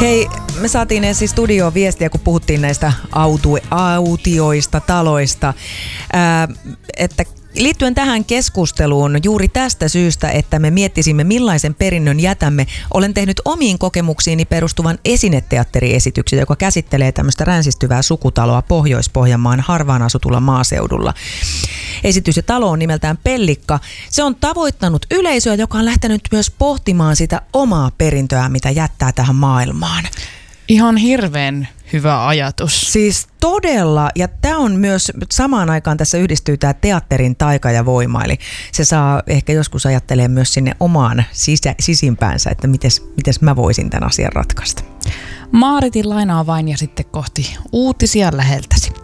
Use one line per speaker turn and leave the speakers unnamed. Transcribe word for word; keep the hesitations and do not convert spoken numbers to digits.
Hei, me saatiin ensin studioon viestiä, kun puhuttiin näistä autu, autioista, taloista, ää, että liittyen tähän keskusteluun juuri tästä syystä, että me miettisimme millaisen perinnön jätämme, olen tehnyt omiin kokemuksiini perustuvan esineteatteriesityksen, joka käsittelee tämmöistä ränsistyvää sukutaloa Pohjois-Pohjanmaan harvaan asutulla maaseudulla. Esitys ja talo on nimeltään Pellikka. Se on tavoittanut yleisöä, joka on lähtenyt myös pohtimaan sitä omaa perintöä, mitä jättää tähän maailmaan.
Ihan hirveän hyvä ajatus.
Siis todella, ja tämä on myös, samaan aikaan tässä yhdistyy tämä teatterin taika ja voima, eli se saa ehkä joskus ajattelee myös sinne omaan sisä, sisimpäänsä, että mites, mites mä voisin tämän asian ratkaista.
Maaritin lainaa vain ja sitten kohti uutisia läheltäsi.